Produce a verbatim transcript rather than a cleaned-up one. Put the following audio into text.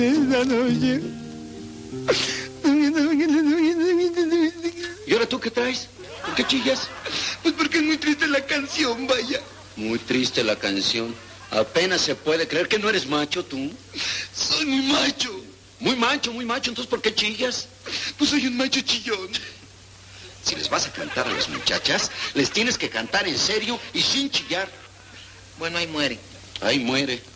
Esa noche. ¿Y ahora tú qué traes? ¿Por qué chillas? Pues porque es muy triste la canción, vaya. Muy triste la canción. Apenas se puede creer que no eres macho, tú. Soy muy macho. Muy macho, muy macho. Entonces, ¿por qué chillas? Pues soy un macho chillón. Si les vas a cantar a las muchachas, les tienes que cantar en serio y sin chillar. Bueno, ahí muere. Ahí muere.